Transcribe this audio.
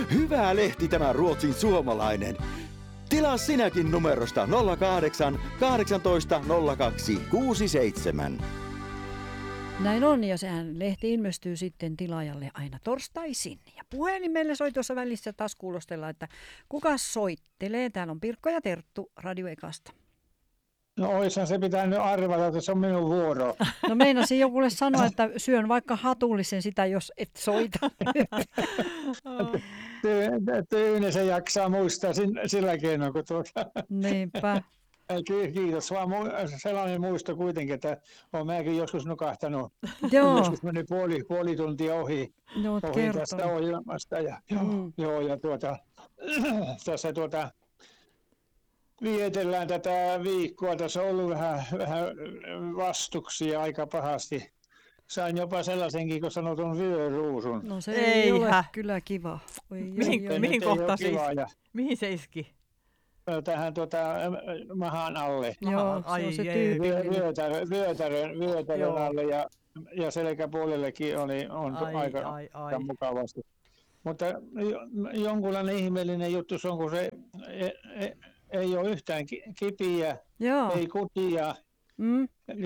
Hyvä lehti tämä Ruotsin suomalainen. Tilaa sinäkin numerosta 08 18 02 67. Näin on, ja sehän lehti ilmestyy sitten tilaajalle aina torstaisin. Ja puhelimelle soi tuossa välissä taas kuulostella, että kuka soittelee. Täällä on Pirkko ja Terttu Radio Ekasta. No oishan se pitää nyt arvata, että se on minun vuoro. No meinasin jokulle sanoa, että syön vaikka hatullisen sitä, jos et soita. Tyyne se jaksaa muistaa sillä keinoin, kun Niinpä. Kiitos, vaan sellainen muisto kuitenkin, että olen mäkin joskus nukahtanut. Joo. Joskus meni puoli tuntia ohi tästä ohjelmasta. Ja tässä vietellään tätä viikkoa. Tässä on ollut vähän vastuksia aika pahasti. Sain jopa sellaisenkin, kun sanotun vyöruusun. No se ei ole kyllä kiva. Mihin kohtaan se iski? Mihin se iski? Tähän mahan alle. Joo, se on se tyypillinen. Vyötärön alle ja selkäpuolellekin on aika mukavasti. Mutta jonkunlainen ihmeellinen juttu se on, kun se ei ole yhtään kipiä, ei kutia.